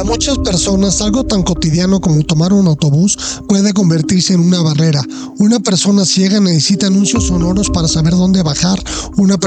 Para muchas personas, algo tan cotidiano como tomar un autobús puede convertirse en una barrera. Una persona ciega necesita anuncios sonoros para saber dónde bajar. Una